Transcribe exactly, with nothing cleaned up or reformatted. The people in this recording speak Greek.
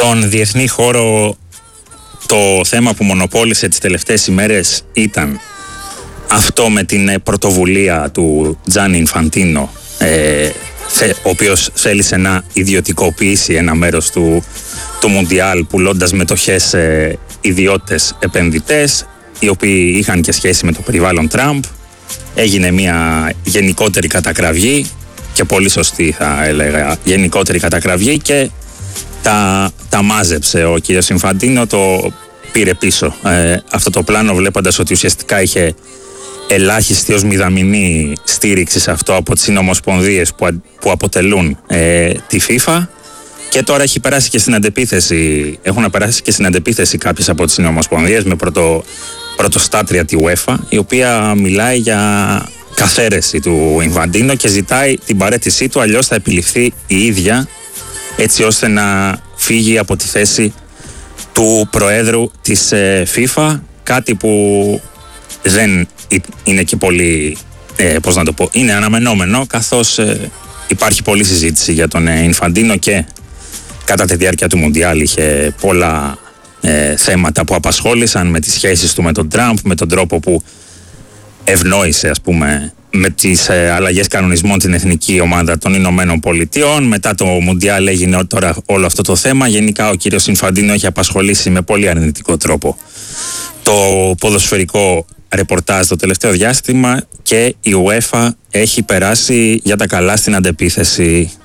Στον διεθνή χώρο το θέμα που μονοπόλησε τις τελευταίες ημέρες ήταν αυτό με την πρωτοβουλία του Τζάνι Ινφαντίνο, ε, ο οποίος θέλησε να ιδιωτικοποιήσει ένα μέρος του, του Μουντιάλ, πουλώντας μετοχές σε ιδιώτες επενδυτές οι οποίοι είχαν και σχέση με το περιβάλλον Τραμπ. Έγινε μια γενικότερη κατακραυγή και πολύ σωστή, θα έλεγα, γενικότερη κατακραυγή, και τα, τα μάζεψε ο κύριος Ινφαντίνο, το πήρε πίσω ε, αυτό το πλάνο, βλέποντας ότι ουσιαστικά είχε ελάχιστη ως μηδαμινή στήριξη σε αυτό από τις συνομοσπονδίες που, που αποτελούν ε, τη FIFA, και τώρα έχει περάσει και στην αντεπίθεση, έχουν περάσει και στην αντεπίθεση κάποιες από τις συνομοσπονδίες, με πρωτο, πρωτοστάτρια τη UEFA, η οποία μιλάει για καθαίρεση του Ινφαντίνο και ζητάει την παραίτησή του, αλλιώς θα επιληφθεί η ίδια, έτσι ώστε να φύγει από τη θέση του Προέδρου της ε, FIFA, κάτι που δεν είναι και πολύ, ε, πώς να το πω, είναι αναμενόμενο, καθώς ε, υπάρχει πολλή συζήτηση για τον ε, Ινφαντίνο και κατά τη διάρκεια του Μουντιάλ είχε πολλά ε, θέματα που απασχόλησαν, με τις σχέσεις του με τον Τραμπ, με τον τρόπο που ευνόησε, ας πούμε, με τις ε, αλλαγές κανονισμών την εθνική ομάδα των Ηνωμένων Πολιτειών. Μετά το Μουντιάλ έγινε τώρα όλο αυτό το θέμα. Γενικά ο κύριος Ινφαντίνο έχει απασχολήσει με πολύ αρνητικό τρόπο το ποδοσφαιρικό ρεπορτάζ το τελευταίο διάστημα και η UEFA έχει περάσει για τα καλά στην αντεπίθεση